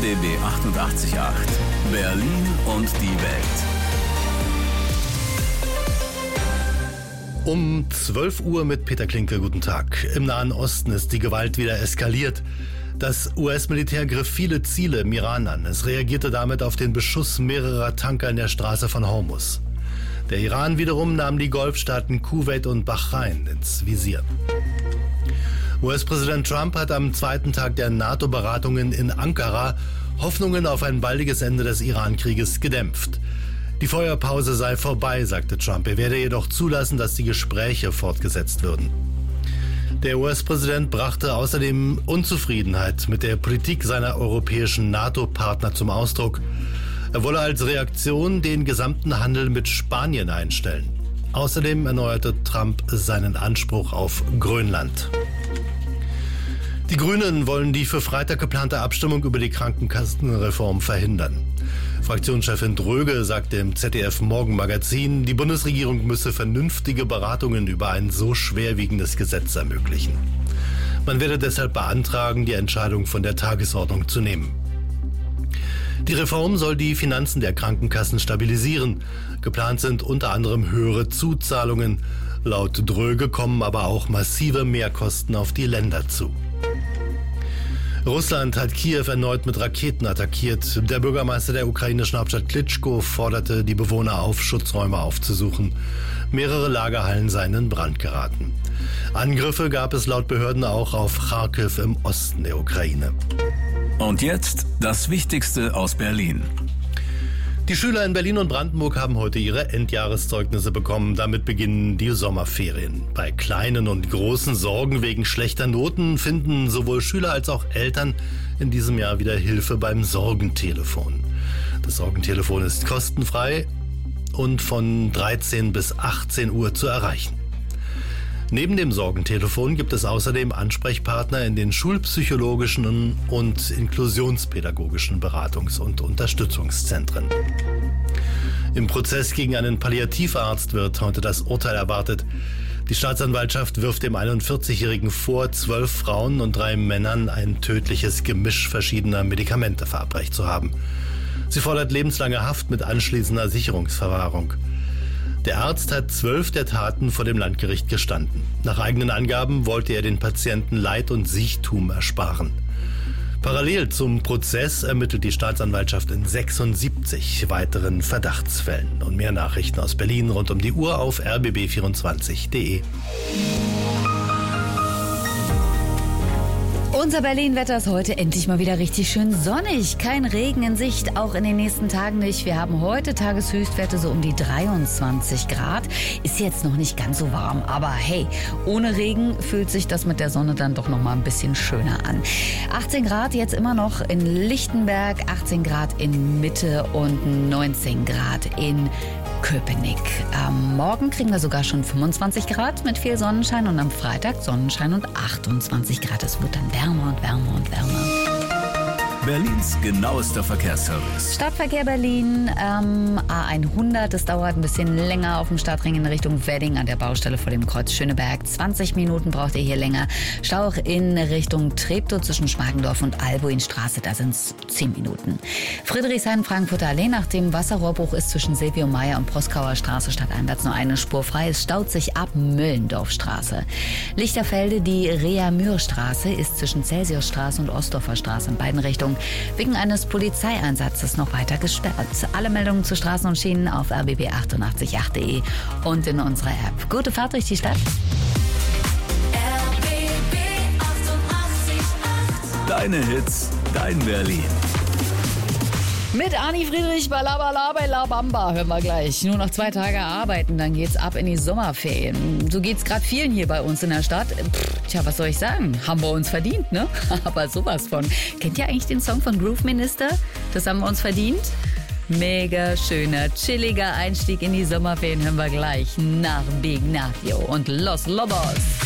RBB 88.8 Berlin und die Welt. Um 12 Uhr mit Peter Klinke, guten Tag. Im Nahen Osten ist die Gewalt wieder eskaliert. Das US-Militär griff viele Ziele im Iran an. Es reagierte damit auf den Beschuss mehrerer Tanker in der Straße von Hormuz. Der Iran wiederum nahm die Golfstaaten Kuwait und Bahrain ins Visier. US-Präsident Trump hat am zweiten Tag der NATO-Beratungen in Ankara Hoffnungen auf ein baldiges Ende des Iran-Krieges gedämpft. Die Feuerpause sei vorbei, sagte Trump. Er werde jedoch zulassen, dass die Gespräche fortgesetzt würden. Der US-Präsident brachte außerdem Unzufriedenheit mit der Politik seiner europäischen NATO-Partner zum Ausdruck. Er wolle als Reaktion den gesamten Handel mit Spanien einstellen. Außerdem erneuerte Trump seinen Anspruch auf Grönland. Die Grünen wollen die für Freitag geplante Abstimmung über die Krankenkassenreform verhindern. Fraktionschefin Dröge sagte im ZDF-Morgenmagazin, die Bundesregierung müsse vernünftige Beratungen über ein so schwerwiegendes Gesetz ermöglichen. Man werde deshalb beantragen, die Entscheidung von der Tagesordnung zu nehmen. Die Reform soll die Finanzen der Krankenkassen stabilisieren. Geplant sind unter anderem höhere Zuzahlungen. Laut Dröge kommen aber auch massive Mehrkosten auf die Länder zu. Russland hat Kiew erneut mit Raketen attackiert. Der Bürgermeister der ukrainischen Hauptstadt Klitschko forderte die Bewohner auf, Schutzräume aufzusuchen. Mehrere Lagerhallen seien in Brand geraten. Angriffe gab es laut Behörden auch auf Charkiw im Osten der Ukraine. Und jetzt das Wichtigste aus Berlin. Die Schüler in Berlin und Brandenburg haben heute ihre Endjahreszeugnisse bekommen. Damit beginnen die Sommerferien. Bei kleinen und großen Sorgen wegen schlechter Noten finden sowohl Schüler als auch Eltern in diesem Jahr wieder Hilfe beim Sorgentelefon. Das Sorgentelefon ist kostenfrei und von 13 bis 18 Uhr zu erreichen. Neben dem Sorgentelefon gibt es außerdem Ansprechpartner in den schulpsychologischen und inklusionspädagogischen Beratungs- und Unterstützungszentren. Im Prozess gegen einen Palliativarzt wird heute das Urteil erwartet. Die Staatsanwaltschaft wirft dem 41-Jährigen vor, 12 Frauen und 3 Männern ein tödliches Gemisch verschiedener Medikamente verabreicht zu haben. Sie fordert lebenslange Haft mit anschließender Sicherungsverwahrung. Der Arzt hat 12 der Taten vor dem Landgericht gestanden. Nach eigenen Angaben wollte er den Patienten Leid und Siechtum ersparen. Parallel zum Prozess ermittelt die Staatsanwaltschaft in 76 weiteren Verdachtsfällen. Und mehr Nachrichten aus Berlin rund um die Uhr auf rbb24.de. Unser Berlin-Wetter ist heute endlich mal wieder richtig schön sonnig. Kein Regen in Sicht, auch in den nächsten Tagen nicht. Wir haben heute Tageshöchstwerte so um die 23 Grad. Ist jetzt noch nicht ganz so warm, aber hey, ohne Regen fühlt sich das mit der Sonne dann doch noch mal ein bisschen schöner an. 18 Grad jetzt immer noch in Lichtenberg, 18 Grad in Mitte und 19 Grad in Köpenick. Am Morgen kriegen wir sogar schon 25 Grad mit viel Sonnenschein und am Freitag Sonnenschein und 28 Grad. Es wird dann wärmer und wärmer und wärmer. Berlins genauester Verkehrsservice. Stadtverkehr Berlin, A100. Es dauert ein bisschen länger auf dem Stadtring in Richtung Wedding an der Baustelle vor dem Kreuz Schöneberg. 20 Minuten braucht ihr hier länger. Stau auch in Richtung Treptow zwischen Schmargendorf und Albuinstraße. Da sind es 10 Minuten. Friedrichshain-Frankfurter Allee. Nach dem Wasserrohrbruch ist zwischen Silvio-Meyer und Proskauer Straße stadteinwärts nur eine Spur frei. Es staut sich ab Möllendorfstraße. Lichterfelde, die Rea-Mühr-Straße ist zwischen Celsiusstraße und Ostdorfer Straße in beiden Richtungen wegen eines Polizeieinsatzes noch weiter gesperrt. Alle Meldungen zu Straßen und Schienen auf rbb888.de und in unserer App. Gute Fahrt durch die Stadt. RBB 88.8. Deine Hits, dein Berlin. Mit Ani Friedrich bei La Bamba hören wir gleich. Nur noch 2 Tage arbeiten, dann geht's ab in die Sommerferien. So geht's gerade vielen hier bei uns in der Stadt. Tja, was soll ich sagen? Haben wir uns verdient, ne? Aber sowas von. Kennt ihr eigentlich den Song von Groove Minister? Das haben wir uns verdient? Mega schöner, chilliger Einstieg in die Sommerferien hören wir gleich nach Big Natio und Los Lobos.